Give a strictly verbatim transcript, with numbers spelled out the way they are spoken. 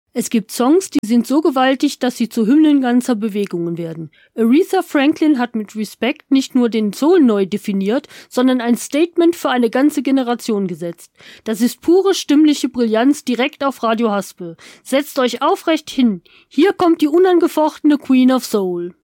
Es gibt Songs, die sind so gewaltig, dass sie zu Hymnen ganzer Bewegungen werden. Aretha Franklin hat mit Respect nicht nur den Soul neu definiert, sondern ein Statement für eine ganze Generation gesetzt. Das ist pure stimmliche Brillanz direkt auf Radio Haspel. Setzt euch aufrecht hin. Hier kommt die unangefochtene Queen of Soul.